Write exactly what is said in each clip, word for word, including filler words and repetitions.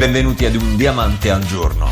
Benvenuti ad Un Diamante al Giorno.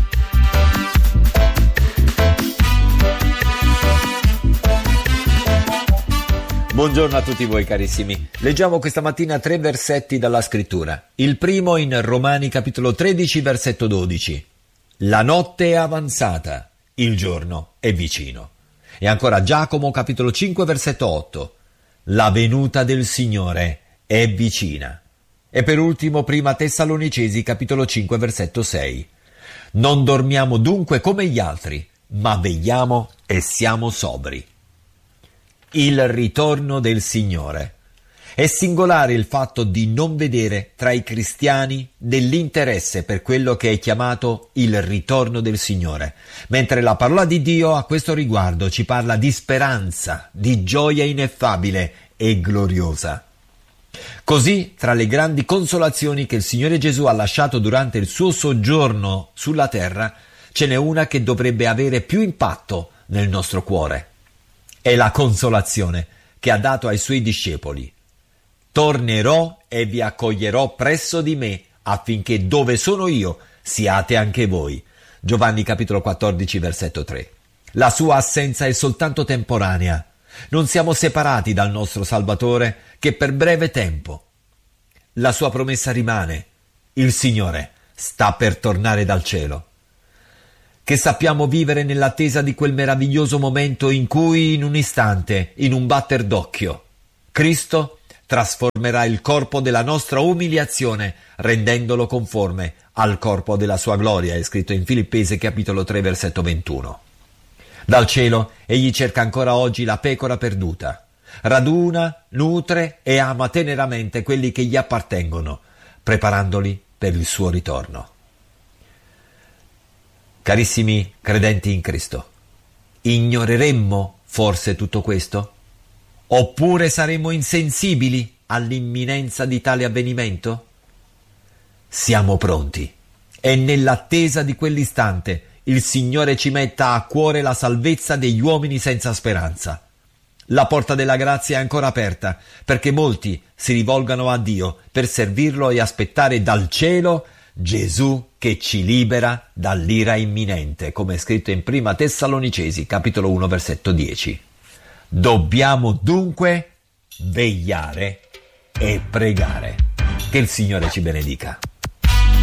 Buongiorno a tutti voi carissimi. Leggiamo questa mattina tre versetti dalla scrittura. Il primo in Romani capitolo tredici versetto dodici. La notte è avanzata, il giorno è vicino. E ancora Giacomo capitolo cinque versetto otto. La venuta del Signore è vicina. E per ultimo prima Tessalonicesi capitolo cinque versetto sei. Non dormiamo dunque come gli altri, ma vegliamo e siamo sobri. Il ritorno del Signore. È singolare il fatto di non vedere tra i cristiani dell'interesse per quello che è chiamato il ritorno del Signore, mentre la parola di Dio a questo riguardo ci parla di speranza, di gioia ineffabile e gloriosa. Così, tra le grandi consolazioni che il Signore Gesù ha lasciato durante il suo soggiorno sulla terra, ce n'è una che dovrebbe avere più impatto nel nostro cuore. È la consolazione che ha dato ai suoi discepoli. Tornerò e vi accoglierò presso di me, affinché dove sono io siate anche voi. Giovanni capitolo quattordici versetto tre. La sua assenza è soltanto temporanea. Non siamo separati dal nostro Salvatore che per breve tempo. La sua promessa rimane. Il Signore sta per tornare dal cielo. Che sappiamo vivere nell'attesa di quel meraviglioso momento in cui, in un istante, in un batter d'occhio, Cristo trasformerà il corpo della nostra umiliazione rendendolo conforme al corpo della sua gloria, è scritto in Filippesi capitolo tre versetto ventuno. Dal cielo egli cerca ancora oggi la pecora perduta, raduna, nutre e ama teneramente quelli che gli appartengono, preparandoli per il suo ritorno. Carissimi credenti in Cristo, ignoreremmo forse tutto questo? Oppure saremmo insensibili all'imminenza di tale avvenimento? Siamo pronti e nell'attesa di quell'istante il Signore ci metta a cuore la salvezza degli uomini senza speranza. La porta della grazia è ancora aperta perché molti si rivolgano a Dio per servirlo e aspettare dal cielo Gesù che ci libera dall'ira imminente, come è scritto in prima Tessalonicesi capitolo uno versetto dieci. Dobbiamo dunque vegliare e pregare. Che il Signore ci benedica.